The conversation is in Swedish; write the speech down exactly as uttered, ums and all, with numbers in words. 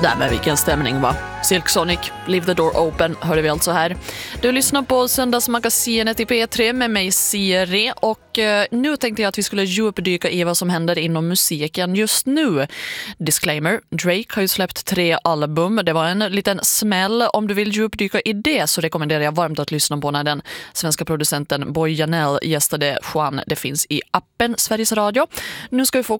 Där med vilken stämning, va? Silk Sonic, Leave the Door Open, hörde vi alltså här. Du lyssnar på Söndagsmagasinet i P tre med mig, Siri. Och eh, nu tänkte jag att vi skulle djupdyka i vad som händer inom musiken just nu. Disclaimer, Drake har ju släppt tre album. Det var en liten smäll. Om du vill djupdyka i det så rekommenderar jag varmt att lyssna på när den svenska producenten Boy Janell gästade Juan. Det finns i appen Sveriges Radio. Nu ska vi få